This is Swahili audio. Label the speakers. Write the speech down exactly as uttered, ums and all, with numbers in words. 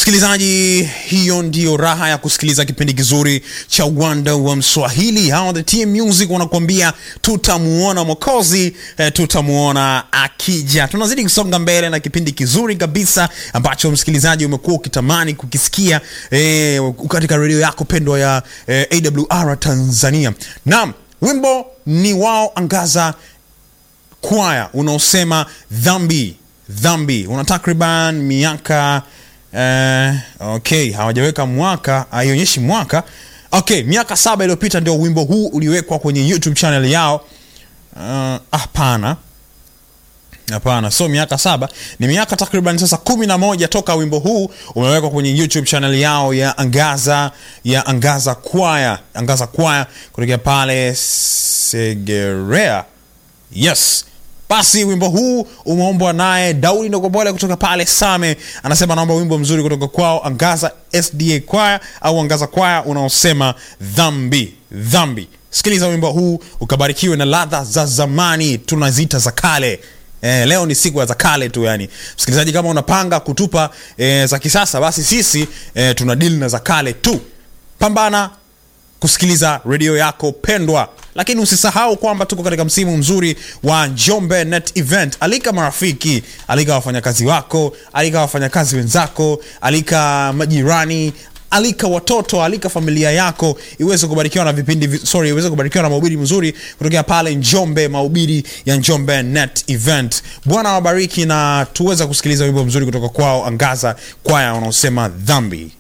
Speaker 1: Msikilizaji, hiyo ndio raha ya kusikiliza kipindi kizuri cha Uwanda wa Mswahili. Hao the Team Music wanakuambia tutamuona Mwokozi, eh, tutamuona akija. Tunazidi kusonga mbele na kipindi kizuri kabisa ambacho msikilizaji umekuwa ukitamani kukisikia eh, katika radio yako pendwa ya eh, A W R Tanzania. Naam, wimbo ni wao Angaza Choir unaosema dhambi dhambi. Una takriban miaka Uh, okay, hawajaweka mwaka, haionyeshi mwaka. Okay, miaka saba iliyopita ndio wimbo huu uliwekwa kwenye YouTube channel yao. Hapana. Uh, hapana, so miaka saba, ni miaka takriban sasa kumi na moja toka wimbo huu umewekwa kwenye YouTube channel yao ya Angaza ya Angaza Choir, Angaza Choir kutoka pale Segerea. Yes. Basi wimbo huu umeombwa naye Daudi Ndogobole kutoka pale Same. Anasema naomba wimbo mzuri kutoka kwao Angaza S D A Choir au Angaza Choir unaosema dhambi dhambi. Sikiliza wimbo huu ukabarikiwe na ladha za zamani, tunazita za kale. Eh, leo ni siku ya za kale tu yani. Msikilizaji, kama unapanga kutupa eh, za kisasa, basi sisi eh, tuna deal na za kale tu. Pambana kusikiliza radio yako pendwa. Lakini usisahau kwamba tuko katika msimu mzuri wa Njombe Net Event. Alika marafiki, alika wafanyakazi wako, alika wafanyakazi wenzako, alika majirani, alika watoto, alika familia yako iweze kubarikiwa na vipindi sorry iweze kubarikiwa na mahubiri mzuri kutoka pale Njombe, mahubiri ya Njombe Net Event. Bwana wabariki na tuweza kusikiliza wimbo mzuri kutoka kwao Angaza Choir unaosema dhambi.